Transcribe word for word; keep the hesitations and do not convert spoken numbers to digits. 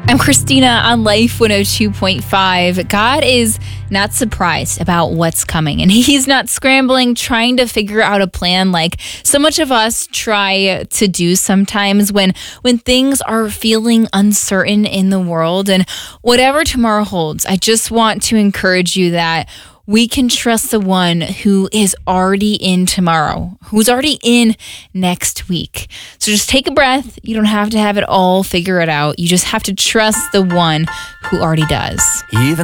I'm Christina on Life one oh two point five. God is not surprised about what's coming, and he's not scrambling trying to figure out a plan like so much of us try to do sometimes when when things are feeling uncertain in the world. And whatever tomorrow holds, I just want to encourage you that we can trust the one who is already in tomorrow, who's already in next week. So just take a breath. You don't have to have it all figure it out. You just have to trust the one who already does. Even